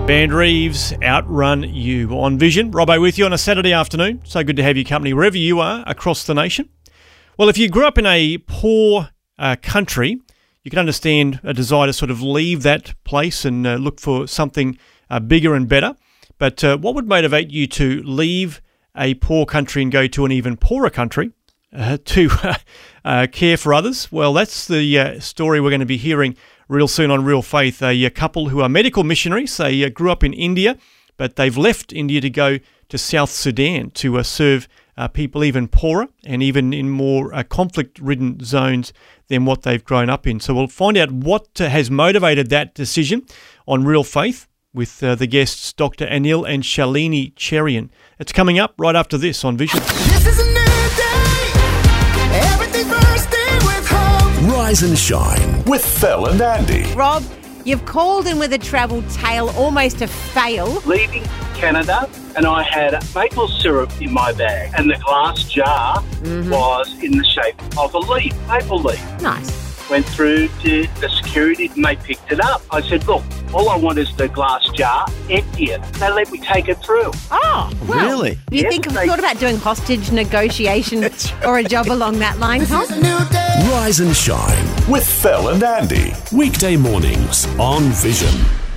Band Reeves, Outrun You on Vision. Robbo with you on a Saturday afternoon. So good to have your company wherever you are across the nation. Well, if you grew up in a poor country, you can understand a desire to sort of leave that place and look for something bigger and better. But what would motivate you to leave a poor country and go to an even poorer country to care for others? Well, that's the story we're going to be hearing real soon on Real Faith. A couple who are medical missionaries. They grew up in India, but they've left India to go to South Sudan to serve people even poorer and even in more conflict-ridden zones than what they've grown up in. So we'll find out what has motivated that decision on Real Faith with the guests Dr. Anil and Shalini Cherian. It's coming up right after this on Vision. This is a new day. Everything bursting with hope. Rise and shine with Phil and Andy. Rob, you've called in with a travel tale, almost a fail. Leaving Canada, and I had maple syrup in my bag, and the glass jar was in the shape of a leaf, maple leaf. Nice. Went through to the security and they picked it up. I said, look, all I want is the glass jar, empty it. They let me take it through. Oh, well, Really? You Yes, think I've they- thought about doing hostage negotiation or a job along that line, huh? This is a new day. Rise and shine with Phil and Andy. Weekday mornings on Vision.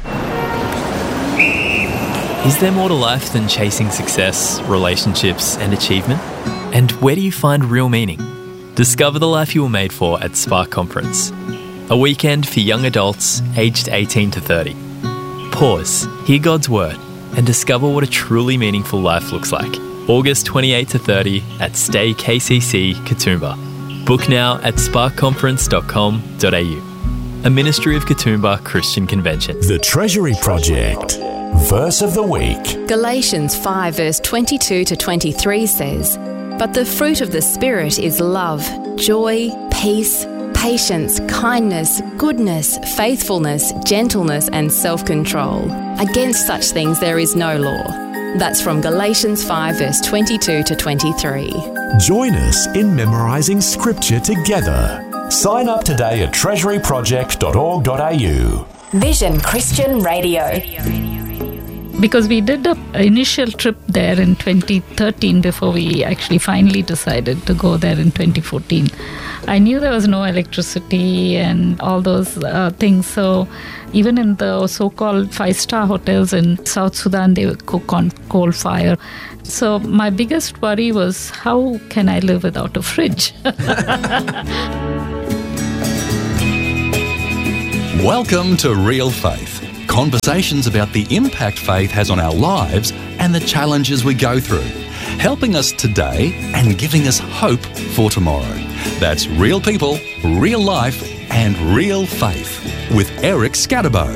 Is there more to life than chasing success, relationships, and achievement? And where do you find real meaning? Discover the life you were made for at Spark Conference, a weekend for young adults aged 18 to 30. Pause, hear God's word, and discover what a truly meaningful life looks like. August 28 to 30 at Stay KCC, Katoomba. Book now at sparkconference.com.au. A ministry of Katoomba Christian Convention. The Treasury Project. Verse of the week. Galatians 5 verse 22 to 23 says, "But the fruit of the Spirit is love, joy, peace, patience, kindness, goodness, faithfulness, gentleness, and self-control. Against such things there is no law." That's from Galatians 5 verse 22 to 23. Join us in memorising scripture together. Sign up today at treasuryproject.org.au. Vision Christian Radio. Because we did an initial trip there in 2013 before we actually finally decided to go there in 2014. I knew there was no electricity and all those things. So even in the so-called 5-star hotels in South Sudan, they would cook on coal fire. So my biggest worry was, how can I live without a fridge? Welcome to Real Faith. Conversations about the impact faith has on our lives and the challenges we go through, helping us today and giving us hope for tomorrow. That's real people, real life, and real faith with Eric Scatterbo.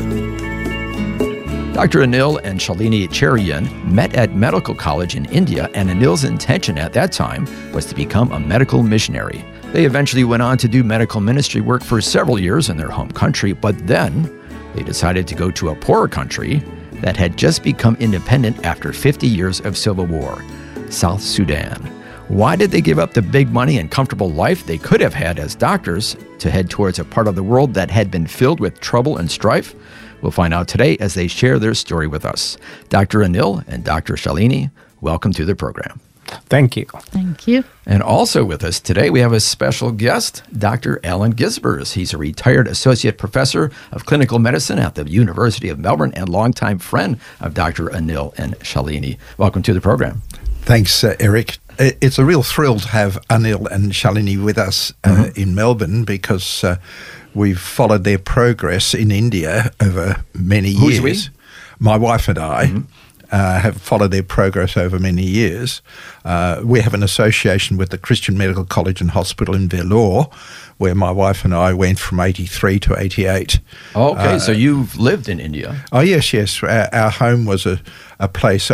Dr. Anil and Shalini Cherian met at medical college in India, and Anil's intention at that time was to become a medical missionary. They eventually went on to do medical ministry work for several years in their home country, but then they decided to go to a poorer country that had just become independent after 50 years of civil war, South Sudan. Why did they give up the big money and comfortable life they could have had as doctors to head towards a part of the world that had been filled with trouble and strife? We'll find out today as they share their story with us. Dr. Anil and Dr. Shalini, welcome to the program. Thank you. Thank you. And also with us today, we have a special guest, Dr. Alan Gisbers. He's a retired associate professor of clinical medicine at the University of Melbourne and longtime friend of Dr. Anil and Shalini. Welcome to the program. Thanks, Eric. It's a real thrill to have Anil and Shalini with us in Melbourne because we've followed their progress in India over many years. Who's we? My wife and I. Have followed their progress over many years. We have an association with the Christian Medical College and Hospital in Vellore, where my wife and I went from 83 to 88. Okay, so you've lived in India. Oh, yes. Our home was a place,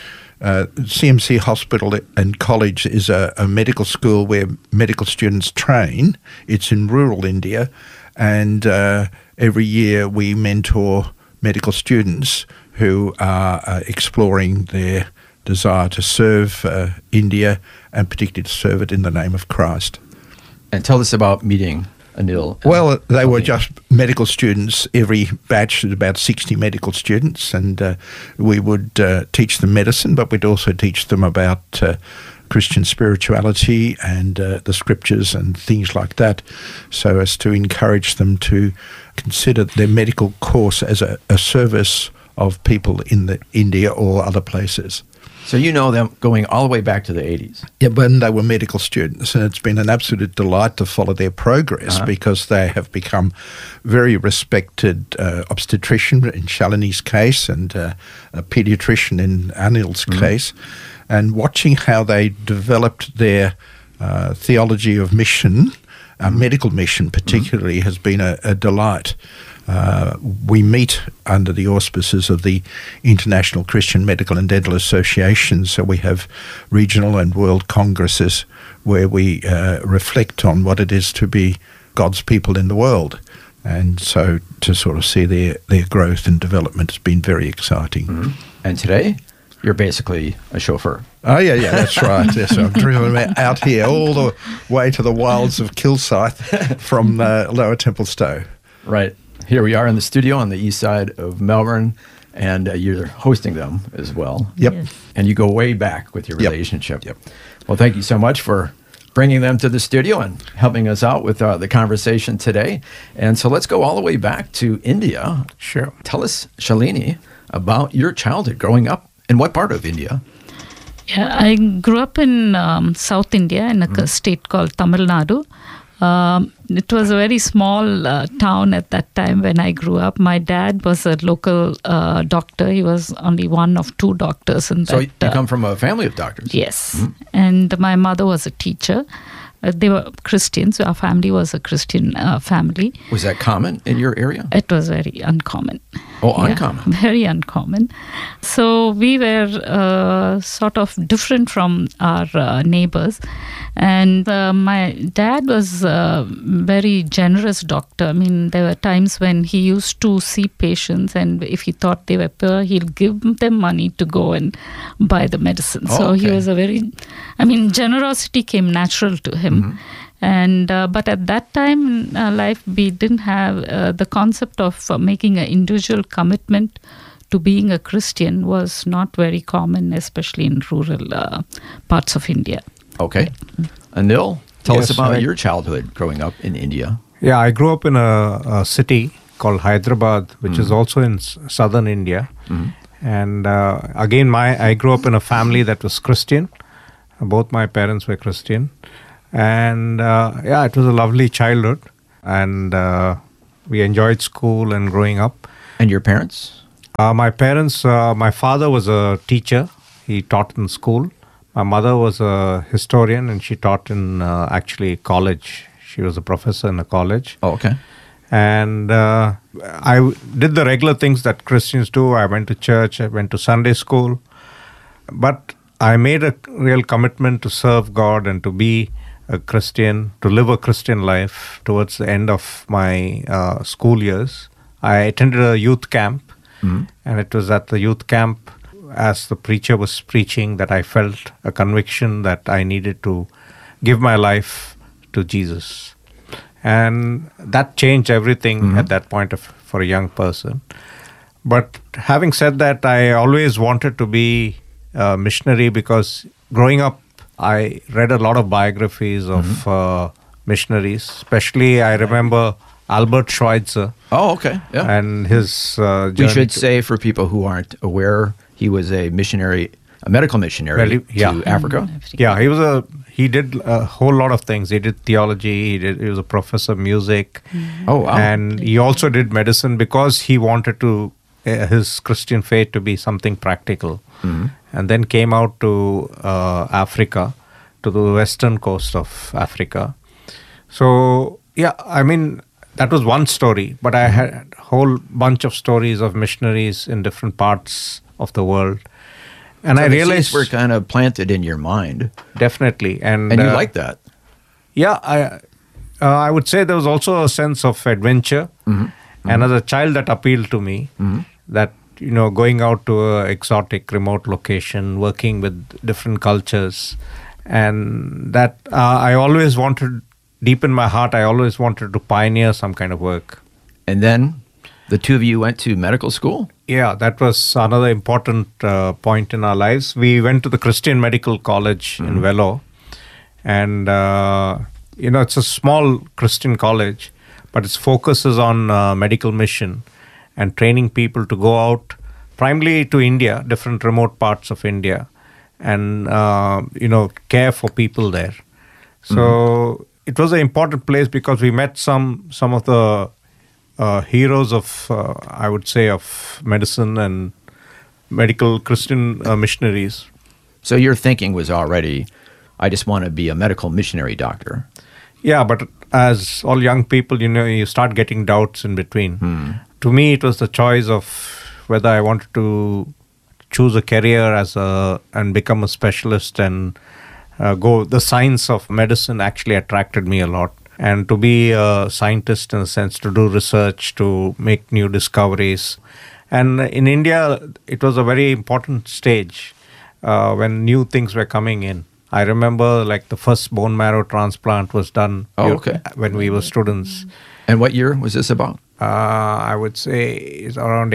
CMC Hospital and College is a medical school where medical students train. It's in rural India, and every year we mentor medical students who are exploring their desire to serve India and particularly to serve it in the name of Christ. And tell us about meeting Anil? Well, they were just medical students. Every batch was about 60 medical students, and we would teach them medicine, but we'd also teach them about Christian spirituality and the scriptures and things like that, so as to encourage them to consider their medical course as a service of people in India or other places. So you know them going all the way back to the 80s. Yeah, when they were medical students, and it's been an absolute delight to follow their progress because they have become very respected obstetrician in Shalini's case and a paediatrician in Anil's case, and watching how they developed their theology of mission, medical mission particularly, has been a delight. We meet under the auspices of the International Christian Medical and Dental Association, so we have regional and world congresses where we reflect on what it is to be God's people in the world. And so to sort of see their growth and development has been very exciting. And today, you're basically a chauffeur. Oh, yeah, that's right. Yes, I'm driven out here all the way to the wilds of Kilsyth from Lower Templestowe. Right. Here we are in the studio on the east side of Melbourne, and you're hosting them as well. Yep. Yes. And you go way back with your relationship. Yep. Well, thank you so much for bringing them to the studio and helping us out with the conversation today. And so let's go all the way back to India. Sure. Tell us, Shalini, about your childhood growing up in what part of India? Yeah, I grew up in South India in a state called Tamil Nadu. It was a very small town at that time when I grew up. My dad was a local doctor. He was only one of two doctors in that. So you come from a family of doctors? Yes. And my mother was a teacher. They were Christians. Our family was a Christian family. Was that common in your area? It was very uncommon. Oh, uncommon. Very uncommon. So we were sort of different from our neighbors. And my dad was a very generous doctor. I mean, there were times when he used to see patients, and if he thought they were poor, he'll give them money to go and buy the medicine. So he was a very, generosity came natural to him. And but at that time in life, we didn't have the concept of making an individual commitment to being a Christian was not very common, especially in rural parts of India. Okay. Anil, tell us about your childhood growing up in India. Yeah, I grew up in a city called Hyderabad, which is also in southern India. And again, I grew up in a family that was Christian. Both my parents were Christian. And it was a lovely childhood. And we enjoyed school and growing up. And your parents? My parents, my father was a teacher. He taught in school. My mother was a historian, and she taught in actually college. She was a professor in a college. Oh, okay. And I did the regular things that Christians do. I went to church. I went to Sunday school. But I made a real commitment to serve God and to be a Christian, to live a Christian life towards the end of my school years. I attended a youth camp, and it was at the youth camp, as the preacher was preaching, that I felt a conviction that I needed to give my life to Jesus. And that changed everything at that point for a young person. But having said that, I always wanted to be a missionary because growing up, I read a lot of biographies of missionaries. Especially, I remember Albert Schweitzer. Oh, okay. Yeah. And his journey. We should say, for people who aren't aware, he was a missionary, a medical missionary to Africa. Yeah, he did a whole lot of things. He did theology. He was a professor of music. Oh, wow. And he also did medicine because he wanted to his Christian faith to be something practical. And then came out to Africa, to the western coast of Africa. So, that was one story. But I had a whole bunch of stories of missionaries in different parts of the world. And so I realized were kind of planted in your mind. Definitely. And you like that? Yeah, I would say there was also a sense of adventure. And as a child, that appealed to me. That, going out to an exotic, remote location, working with different cultures. And that I always wanted deep in my heart, I always wanted to pioneer some kind of work. And then the two of you went to medical school? Yeah, that was another important point in our lives. We went to the Christian Medical College in Vellore. And, it's a small Christian college, but its focus is on medical mission and training people to go out primarily to India, different remote parts of India, and, care for people there. So it was an important place because we met some of the heroes of, I would say, of medicine and medical Christian missionaries. So your thinking was already, I just want to be a medical missionary doctor. Yeah, but as all young people, you start getting doubts in between. To me, it was the choice of whether I wanted to choose a career and become a specialist and go. The science of medicine actually attracted me a lot. And to be a scientist in a sense, to do research, to make new discoveries. And in India, it was a very important stage when new things were coming in. I remember like the first bone marrow transplant was done when we were students. And what year was this about? I would say it's around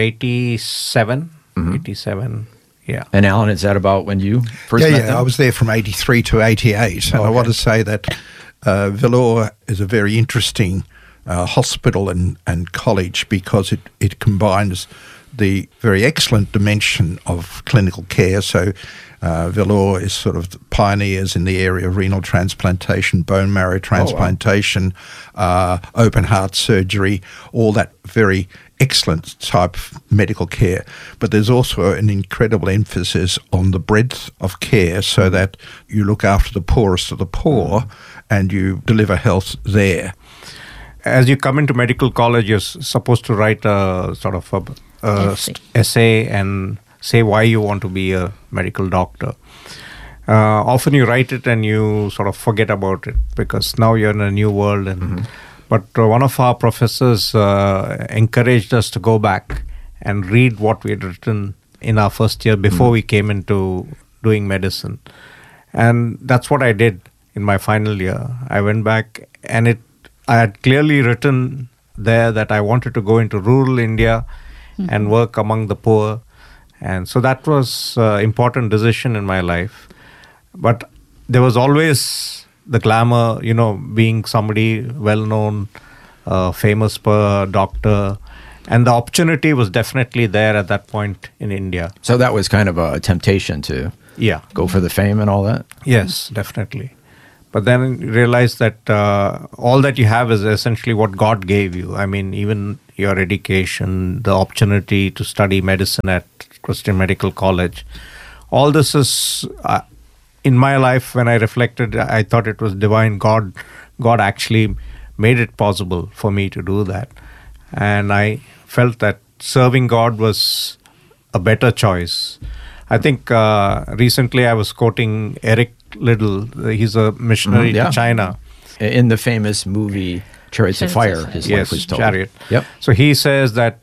87. 87, yeah. And Alan, is that about when you first met them? Yeah, I was there from 83 to 88. And I want to say that Vellore is a very interesting hospital and college because it combines the very excellent dimension of clinical care. So Vellore is sort of the pioneers in the area of renal transplantation, bone marrow transplantation, open heart surgery, all that very excellent type of medical care. But there's also an incredible emphasis on the breadth of care so that you look after the poorest of the poor and you deliver health there. As you come into medical college, you're supposed to write a sort of essay and say why you want to be a medical doctor. Often you write it and you sort of forget about it because now you're in a new world. But one of our professors encouraged us to go back and read what we had written in our first year before we came into doing medicine. And that's what I did in my final year. I went back and I had clearly written there that I wanted to go into rural India and work among the poor. And so that was an important decision in my life. But there was always the glamour, being somebody well-known, famous doctor. And the opportunity was definitely there at that point in India. So that was kind of a temptation to go for the fame and all that? Yes, definitely. But then you realize that all that you have is essentially what God gave you. I mean, even your education, the opportunity to study medicine at Christian Medical College. All this is, in my life, when I reflected, I thought it was divine. God actually made it possible for me to do that. And I felt that serving God was a better choice. I think recently I was quoting Eric Liddell. He's a missionary to China. In the famous movie Chariots of Fire, his life was told. Chariot. Yep. So he says that,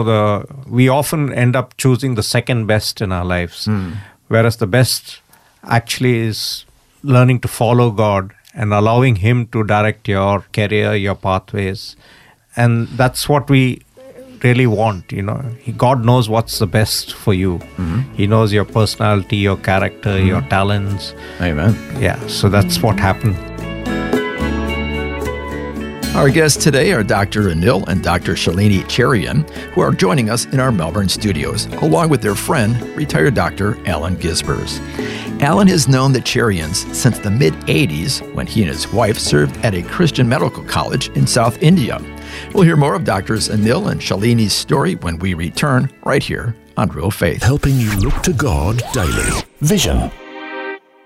we often end up choosing the second best in our lives, whereas the best actually is learning to follow God and allowing Him to direct your career, your pathways. And that's what we really want, God knows what's the best for you. He knows your personality, your character, your talents. Amen. Yeah, so that's what happened. Our guests today are Dr. Anil and Dr. Shalini Cherian, who are joining us in our Melbourne studios, along with their friend, retired Dr. Alan Gisbers. Alan has known the Cherians since the mid-'80s when he and his wife served at a Christian medical college in South India. We'll hear more of Drs. Anil and Shalini's story when we return right here on Real Faith. Helping you look to God daily. Vision